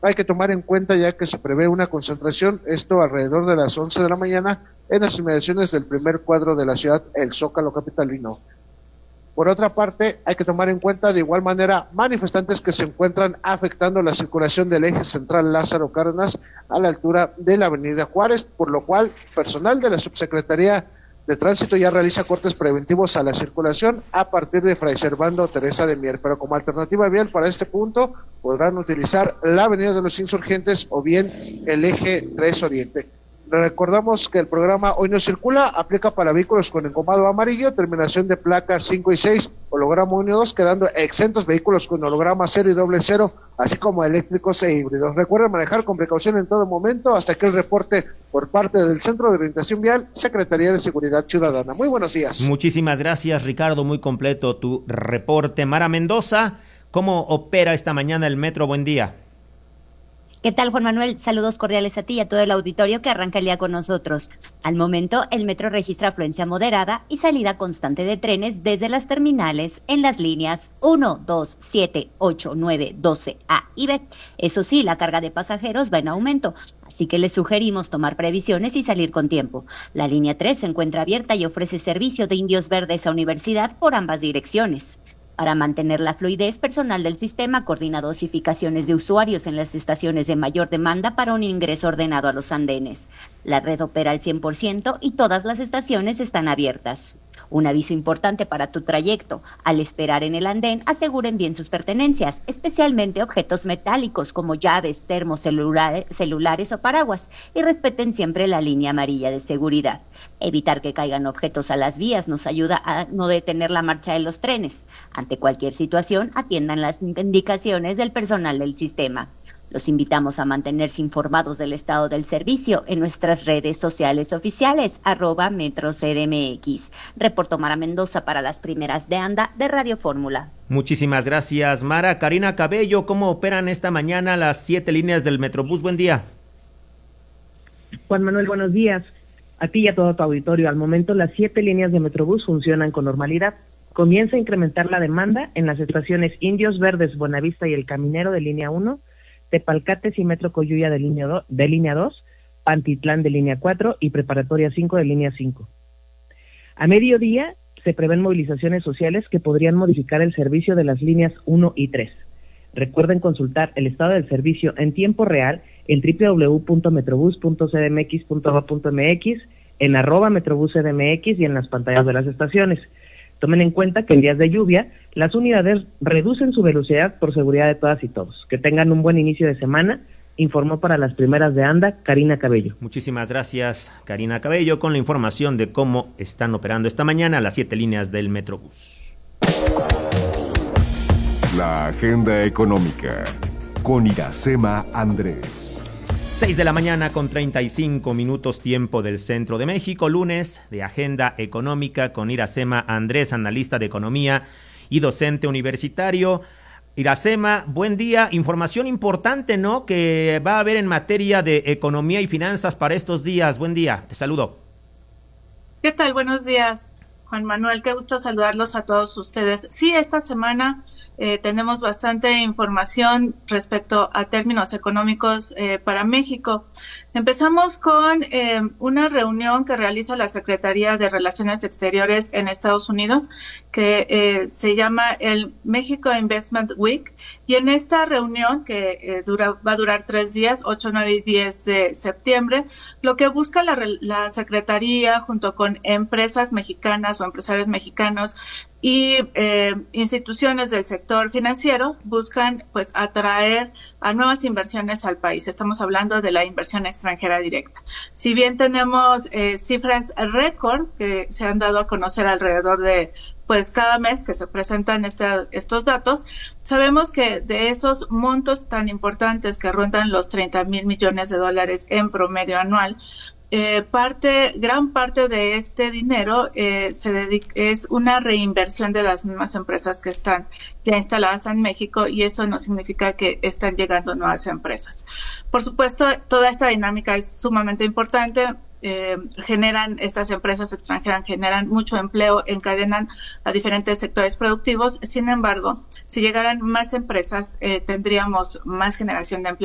Hay que tomar en cuenta ya que se prevé una concentración, esto alrededor de las 11 de la mañana, en las inmediaciones del primer cuadro de la ciudad, el Zócalo capitalino. Por otra parte, hay que tomar en cuenta de igual manera manifestantes que se encuentran afectando la circulación del eje central Lázaro Cárdenas a la altura de la avenida Juárez, por lo cual personal de la Subsecretaría de Tránsito ya realiza cortes preventivos a la circulación a partir de Fray Servando Teresa de Mier, pero como alternativa vial para este punto podrán utilizar la avenida de los Insurgentes o bien el eje 3 Oriente. Recordamos que el programa Hoy No Circula aplica para vehículos con engomado amarillo, terminación de placas 5 y 6, holograma 1 y 2, quedando exentos vehículos con holograma 0 y 00, así como eléctricos e híbridos. Recuerden manejar con precaución en todo momento. Hasta aquí el reporte por parte del Centro de Orientación Vial, Secretaría de Seguridad Ciudadana. Muy buenos días. Muchísimas gracias, Ricardo, muy completo tu reporte. Mara Mendoza, ¿cómo opera esta mañana el metro? Buen día. ¿Qué tal, Juan Manuel? Saludos cordiales a ti y a todo el auditorio que arranca el día con nosotros. Al momento, el metro registra afluencia moderada y salida constante de trenes desde las terminales en las líneas 1, 2, 7, 8, 9, 12, A y B. Eso sí, la carga de pasajeros va en aumento, así que les sugerimos tomar previsiones y salir con tiempo. La línea 3 se encuentra abierta y ofrece servicio de Indios Verdes a Universidad por ambas direcciones. Para mantener la fluidez, personal del sistema coordina dosificaciones de usuarios en las estaciones de mayor demanda para un ingreso ordenado a los andenes. La red opera al 100% y todas las estaciones están abiertas. Un aviso importante para tu trayecto: al esperar en el andén, aseguren bien sus pertenencias, especialmente objetos metálicos como llaves, termos, celulares o paraguas, y respeten siempre la línea amarilla de seguridad. Evitar que caigan objetos a las vías nos ayuda a no detener la marcha de los trenes. Ante cualquier situación, atiendan las indicaciones del personal del sistema. Los invitamos a mantenerse informados del estado del servicio en nuestras redes sociales oficiales, @MetroCDMX. Reportó Mara Mendoza para las primeras de anda de Radio Fórmula. Muchísimas gracias, Mara. Karina Cabello, ¿cómo operan esta mañana las 7 líneas del Metrobús? Buen día. Juan Manuel, buenos días. A ti y a todo tu auditorio. Al momento, las 7 líneas de Metrobús funcionan con normalidad. Comienza a incrementar la demanda en las estaciones Indios Verdes, Buenavista y El Caminero de línea 1, Tepalcates y Metro Coyuya de línea 2, Pantitlán de línea 4 y Preparatoria 5 de línea 5. A mediodía se prevén movilizaciones sociales que podrían modificar el servicio de las líneas 1 y 3. Recuerden consultar el estado del servicio en tiempo real en www.metrobus.cdmx.gov.mx, en @metrobuscdmx y en las pantallas de las estaciones. Tomen en cuenta que en días de lluvia, las unidades reducen su velocidad por seguridad de todas y todos. Que tengan un buen inicio de semana. Informó para las primeras de anda Karina Cabello. Muchísimas gracias, Karina Cabello, con la información de cómo están operando esta mañana las 7 líneas del Metrobús. La agenda económica con Iracema Andrés. 6 de la mañana con 35 minutos tiempo del centro de México, lunes de Agenda Económica con Iracema Andrés, analista de economía y docente universitario. Iracema, buen día. Información importante, ¿no?, que va a haber en materia de economía y finanzas para estos días. Buen día, te saludo. ¿Qué tal? Buenos días, Juan Manuel. Qué gusto saludarlos a todos ustedes. Sí, esta semana tenemos bastante información respecto a términos económicos para México. Empezamos con una reunión que realiza la Secretaría de Relaciones Exteriores en Estados Unidos, que se llama el México Investment Week, y en esta reunión, que va a durar 3 días, 8, 9 y 10 de septiembre, lo que busca la Secretaría, junto con empresas mexicanas o empresarios mexicanos y instituciones del sector financiero, buscan pues atraer a nuevas inversiones al país. Estamos hablando de la inversión extranjera directa. Si bien tenemos cifras récord que se han dado a conocer alrededor de pues cada mes que se presentan estos datos, sabemos que de esos montos tan importantes que rondan los 30,000 millones de dólares en promedio anual, gran parte de este dinero es una reinversión de las mismas empresas que están ya instaladas en México, y eso no significa que están llegando nuevas empresas. Por supuesto, toda esta dinámica es sumamente importante. Estas empresas extranjeras generan mucho empleo, encadenan a diferentes sectores productivos. Sin embargo, si llegaran más empresas, tendríamos más generación de empleo